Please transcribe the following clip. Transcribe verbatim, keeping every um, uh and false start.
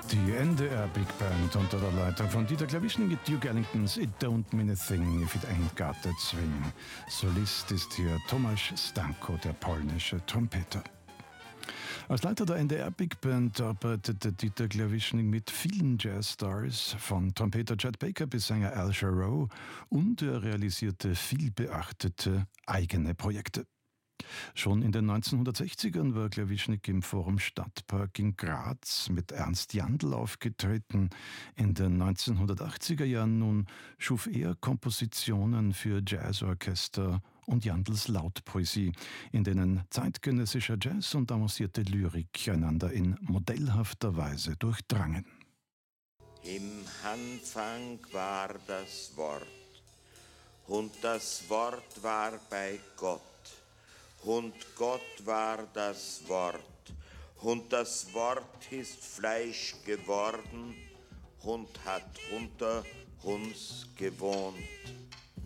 Die N D R Big Band unter der Leitung von Dieter Klawischnik mit Duke Ellingtons It Don't Mean a Thing If It Ain't Got That Swing. Solist ist hier Tomasz Stanko, der polnische Trompeter. Als Leiter der N D R Big Band arbeitete Dieter Klawischnik mit vielen Jazzstars, von Trompeter Chet Baker bis Sänger Al Jarreau, und er realisierte vielbeachtete eigene Projekte. Schon in den neunzehnhundertsechzigern war Klawischnik im Forum Stadtpark in Graz mit Ernst Jandl aufgetreten. In den neunzehnhundertachtziger Jahren nun schuf er Kompositionen für Jazzorchester und Jandls Lautpoesie, in denen zeitgenössischer Jazz und avancierte Lyrik einander in modellhafter Weise durchdrangen. Im Anfang war das Wort, und das Wort war bei Gott. Und Gott war das Wort, und das Wort ist Fleisch geworden und hat unter uns gewohnt.